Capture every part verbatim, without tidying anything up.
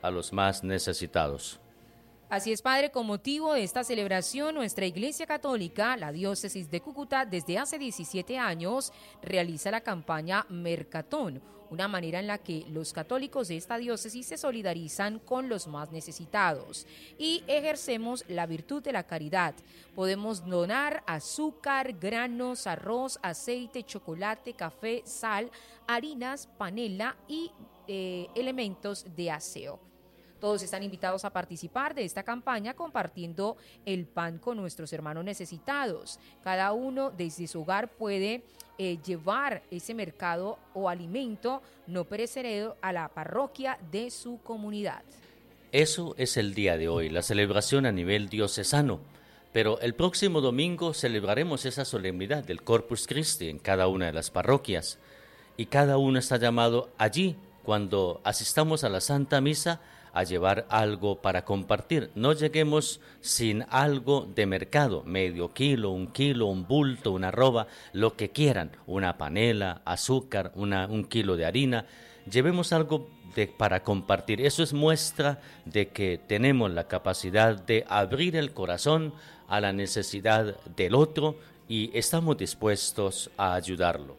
a los más necesitados. Así es, Padre, con motivo de esta celebración, nuestra Iglesia Católica, la Diócesis de Cúcuta, desde hace diecisiete años, realiza la campaña Mercatón, una manera en la que los católicos de esta diócesis se solidarizan con los más necesitados y ejercemos la virtud de la caridad. Podemos donar azúcar, granos, arroz, aceite, chocolate, café, sal, harinas, panela y eh, elementos de aseo. Todos están invitados a participar de esta campaña compartiendo el pan con nuestros hermanos necesitados. Cada uno desde su hogar puede eh, llevar ese mercado o alimento no perecedero a la parroquia de su comunidad. Eso es el día de hoy, la celebración a nivel diocesano. Pero el próximo domingo celebraremos esa solemnidad del Corpus Christi en cada una de las parroquias. Y cada uno está llamado allí, cuando asistamos a la Santa Misa, a llevar algo para compartir. No lleguemos sin algo de mercado, medio kilo, un kilo, un bulto, una arroba, lo que quieran, una panela, azúcar, una, un kilo de harina. Llevemos algo de, para compartir. Eso es muestra de que tenemos la capacidad de abrir el corazón a la necesidad del otro y estamos dispuestos a ayudarlo.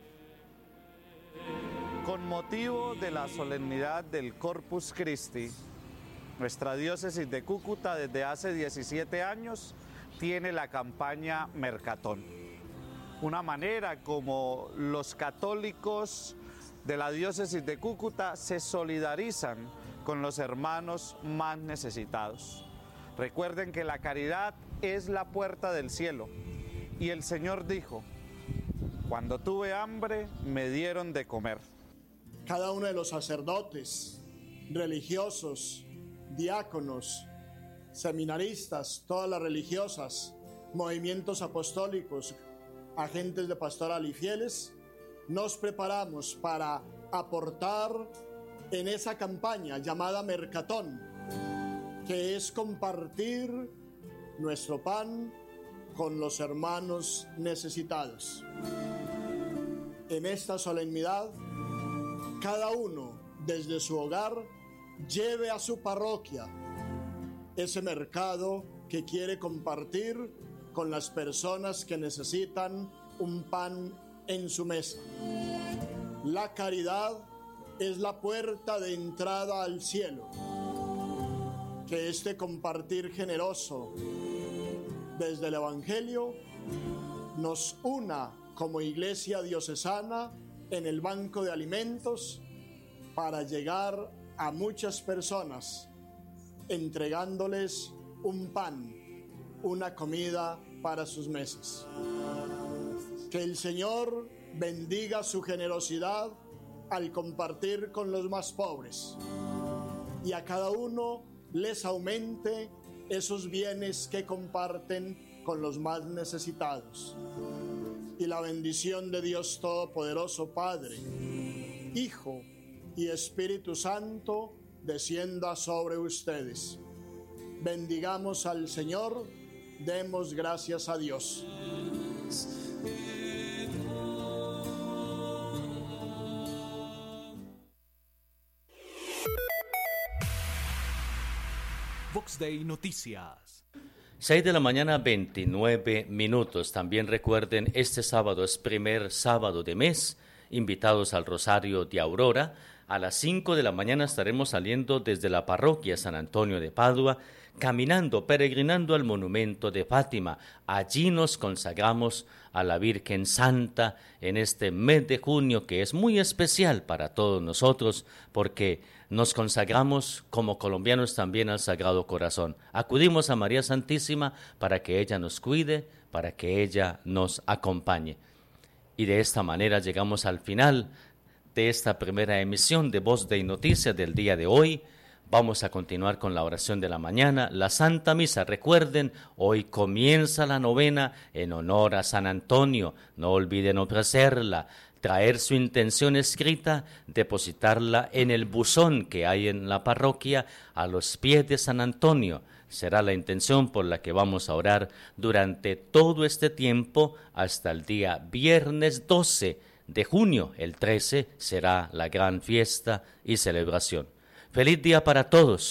Con motivo de la solemnidad del Corpus Christi, nuestra diócesis de Cúcuta desde hace diecisiete años tiene la campaña Mercatón. Una manera como los católicos de la diócesis de Cúcuta se solidarizan con los hermanos más necesitados. Recuerden que la caridad es la puerta del cielo y el Señor dijo: cuando tuve hambre me dieron de comer. Cada uno de los sacerdotes, religiosos, diáconos, seminaristas, todas las religiosas, movimientos apostólicos, agentes de pastoral y fieles, nos preparamos para aportar en esa campaña llamada Mercatón, que es compartir nuestro pan con los hermanos necesitados. En esta solemnidad, cada uno desde su hogar lleve a su parroquia ese mercado que quiere compartir con las personas que necesitan un pan en su mesa. La caridad es la puerta de entrada al cielo. Que este compartir generoso desde el Evangelio nos una como iglesia diocesana en el banco de alimentos para llegar a muchas personas, entregándoles un pan, una comida para sus mesas. Que el Señor bendiga su generosidad al compartir con los más pobres y a cada uno les aumente esos bienes que comparten con los más necesitados. Y la bendición de Dios Todopoderoso, Padre, Hijo y Espíritu Santo descienda sobre ustedes. Bendigamos al Señor, demos gracias a Dios. Vox Day Noticias. seis de la mañana, veintinueve minutos. También recuerden, este sábado es primer sábado de mes, invitados al Rosario de Aurora. A las cinco de la mañana estaremos saliendo desde la parroquia San Antonio de Padua, caminando, peregrinando al monumento de Fátima. Allí nos consagramos a la Virgen Santa en este mes de junio, que es muy especial para todos nosotros, porque nos consagramos como colombianos también al Sagrado Corazón. Acudimos a María Santísima para que ella nos cuide, para que ella nos acompañe. Y de esta manera llegamos al final de esta primera emisión de Voz de Noticias del día de hoy. Vamos a continuar con la oración de la mañana, la Santa Misa. Recuerden, hoy comienza la novena en honor a San Antonio. No olviden ofrecerla, traer su intención escrita, depositarla en el buzón que hay en la parroquia a los pies de San Antonio. Será la intención por la que vamos a orar durante todo este tiempo hasta el día viernes doce de junio. El trece será la gran fiesta y celebración. Feliz día para todos.